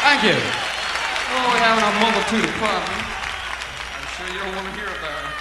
Thank you. Oh, we're having a multitude of problems. I'm sure you don't want to hear about it.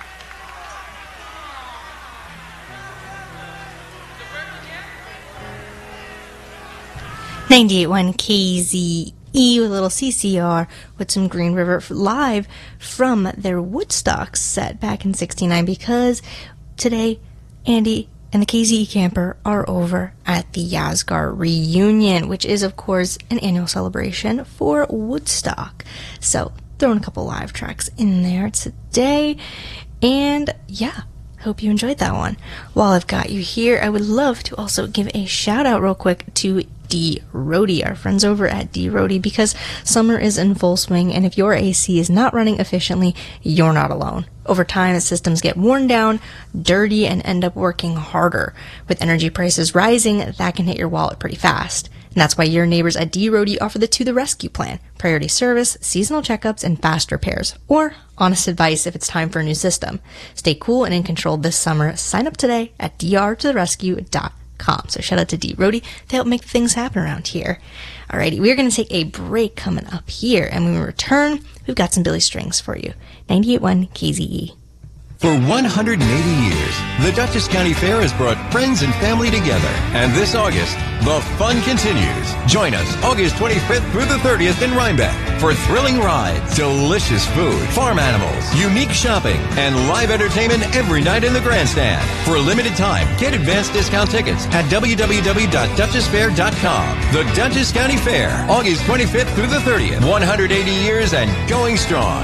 98.1 KZE with a little CCR with some Green River live from their Woodstock set back in '69, because today Andy and the KZE camper are over at the Yasgar reunion, which is of course an annual celebration for Woodstock. So throwing a couple live tracks in there today, and yeah, hope you enjoyed that one. While I've got you here, I would love to also give a shout out real quick to D. Rohde, our friends over at D. Rohde, because summer is in full swing, and if your AC is not running efficiently, you're not alone. Over time, the systems get worn down, dirty, and end up working harder. With energy prices rising, that can hit your wallet pretty fast. And that's why your neighbors at D. Rohde offer the To the Rescue plan, priority service, seasonal checkups, and fast repairs, or honest advice if it's time for a new system. Stay cool and in control this summer. Sign up today at drtotherescue.com. So shout out to D. Rohde to help make things happen around here. Alrighty, we're going to take a break coming up here, and when we return, we've got some Billy Strings for you. 98.1 KZE. For 180 years, the Dutchess County Fair has brought friends and family together. And this August, the fun continues. Join us August 25th through the 30th in Rhinebeck for thrilling rides, delicious food, farm animals, unique shopping, and live entertainment every night in the grandstand. For a limited time, get advanced discount tickets at www.dutchessfair.com. The Dutchess County Fair, August 25th through the 30th. 180 years and going strong.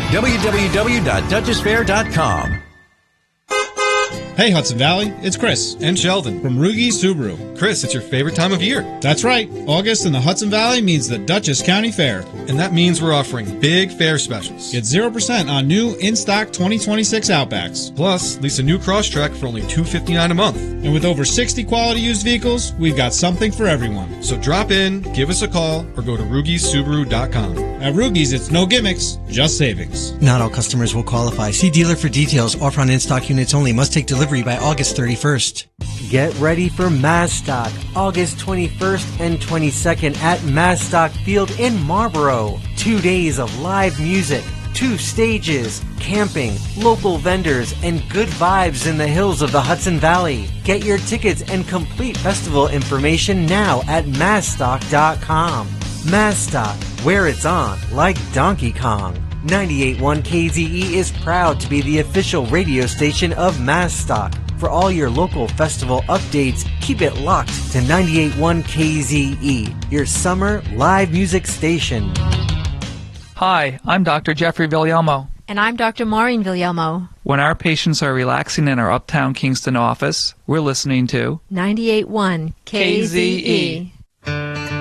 www.dutchessfair.com. Hey Hudson Valley, it's Chris. And Sheldon. From Rugi Subaru. Chris, it's your favorite time of year. That's right. August in the Hudson Valley means the Dutchess County Fair. And that means we're offering big fair specials. Get 0% on new in-stock 2026 Outbacks. Plus, lease a new Crosstrek for only $259 a month. And with over 60 quality used vehicles, we've got something for everyone. So drop in, give us a call, or go to RugiSubaru.com. At Rugi's, it's no gimmicks, just savings. Not all customers will qualify. See dealer for details. Offer on in-stock units only. Must take delivery by August 31st. Get ready for Mazstock, August 21st and 22nd at Mazstock Field in Marlboro. 2 days of live music, 2 stages, camping, local vendors, and good vibes in the hills of the Hudson Valley. Get your tickets and complete festival information now at Mazstock.com. Mazstock, where it's on like Donkey Kong. 98.1 KZE is proud to be the official radio station of Mazstock. For all your local festival updates, keep it locked to 98.1 KZE, your summer live music station. Hi, I'm Dr. Jeffrey Villalmo. And I'm Dr. Maureen Villalmo. When our patients are relaxing in our Uptown Kingston office, we're listening to 98.1 KZE.